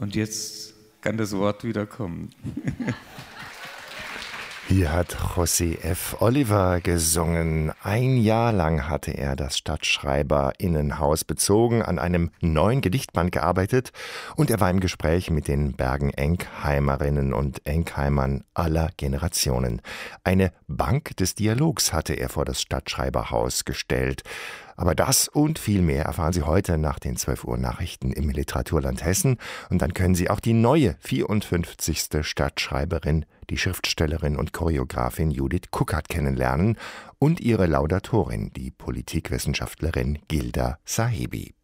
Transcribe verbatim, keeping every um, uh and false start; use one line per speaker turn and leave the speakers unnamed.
Und jetzt kann das Wort wieder kommen.
Hier hat José F. Oliver gesungen. Ein Jahr lang hatte er das Stadtschreiberinnenhaus bezogen, an einem neuen Gedichtband gearbeitet und er war im Gespräch mit den Bergen-Enkheimerinnen und Enkheimern aller Generationen. Eine Bank des Dialogs hatte er vor das Stadtschreiberhaus gestellt. Aber das und viel mehr erfahren Sie heute nach den zwölf Uhr Nachrichten im Literaturland Hessen. Und dann können Sie auch die neue vierundfünfzigste Stadtschreiberin, die Schriftstellerin und Choreografin Judith Kuckert kennenlernen und ihre Laudatorin, die Politikwissenschaftlerin Gilda Sahibi.